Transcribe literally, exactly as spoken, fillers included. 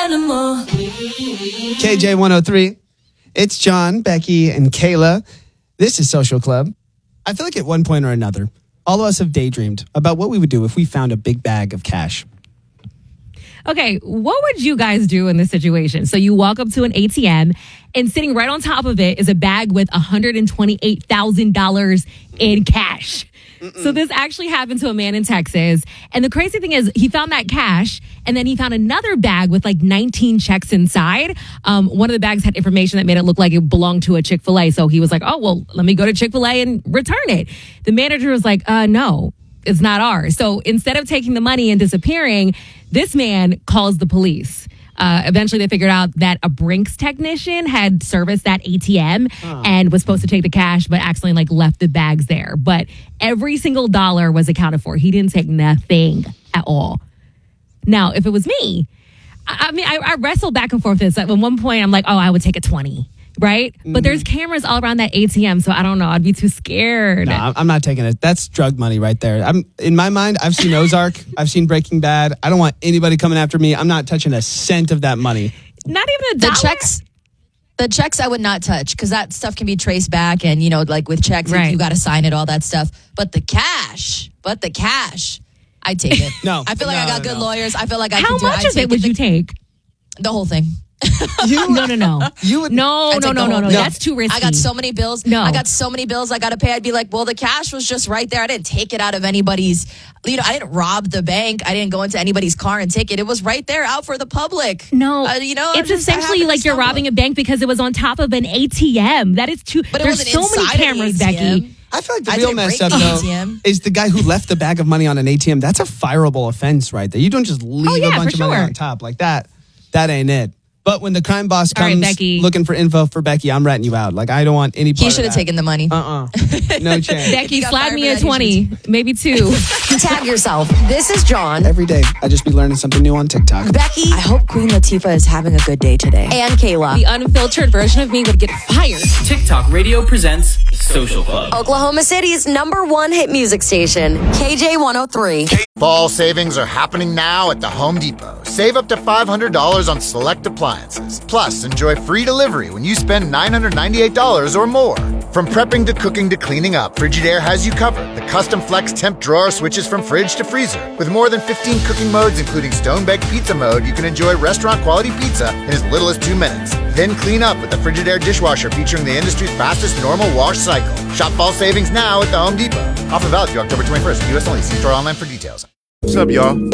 animal. K J one oh three. It's John, Becky, and Kayla. This is Social Club. I feel like at one point or another, all of us have daydreamed about what we would do if we found a big bag of cash. Okay, what would you guys do in this situation? So you walk up to an A T M and sitting right on top of it is a bag with one hundred twenty-eight thousand dollars in cash. Mm-mm. So this actually happened to a man in Texas. And the crazy thing is he found that cash and then he found another bag with like nineteen checks inside. Um, one of the bags had information that made it look like it belonged to a Chick-fil-A. So he was like, oh, well, let me go to Chick-fil-A and return it. The manager was like, uh, no. It's not ours. So instead of taking the money and disappearing, this man calls the police. Uh, eventually, they figured out that a Brinks technician had serviced that A T M oh. and was supposed to take the cash, but accidentally like left the bags there. But every single dollar was accounted for. He didn't take nothing at all. Now, if it was me, I, I mean, I, I wrestled back and forth with this. At one point, I'm like, oh, I would take a twenty. Right? Mm-hmm. But there's cameras all around that A T M, so I don't know. I'd be too scared. No, I'm not taking it. That's drug money right there. I'm in my mind, I've seen Ozark. I've seen Breaking Bad. I don't want anybody coming after me. I'm not touching a cent of that money. Not even a the dollar? checks. The checks I would not touch because that stuff can be traced back and, you know, like with checks, right. you got to sign it, all that stuff. But the cash, but the cash, I take it. no. I feel like no, I got no, good no. lawyers. I feel like I How can do it. much of it would the, you take? The whole thing. You, no, no, no. You would, no, no, no, no, no. That's too risky. I got so many bills. No. I got so many bills I got to pay. I'd be like, well, the cash was just right there. I didn't take it out of anybody's, you know, I didn't rob the bank. I didn't go into anybody's car and take it. It was right there out for the public. No, uh, you know, it's just, essentially like you're robbing a bank because it was on top of an A T M. That is too, but there's so many cameras, Becky. I feel like the I real mess up, though, is the guy who left the bag of money on an A T M. That's a fireable offense right there. You don't just leave oh, yeah, a bunch of sure. money on top like that. That ain't it. But when the crime boss All comes right, Becky. looking for info for Becky, I'm ratting you out. Like, I don't want any part He should have taken the money. Uh-uh. No chance. Becky, slide me a twenty, maybe two. Tag yourself. This is John. Every day, I just be learning something new on TikTok. Becky. I hope Queen Latifah is having a good day today. And Kayla. The unfiltered version of me would get fired. TikTok Radio presents Social Club. Oklahoma City's number one hit music station, K J one oh three. Fall savings are happening now at the Home Depot. Save up to five hundred dollars on select appliances. Plus, enjoy free delivery when you spend nine hundred ninety-eight dollars or more. From prepping to cooking to cleaning up, Frigidaire has you covered. The custom flex temp drawer switches from fridge to freezer. With more than fifteen cooking modes, including stone-baked pizza mode, you can enjoy restaurant-quality pizza in as little as two minutes. Then clean up with the Frigidaire dishwasher featuring the industry's fastest normal wash cycle. Shop fall savings now at the Home Depot. Offer valid through October twenty-first. U S only. See store online for details. What's up, y'all?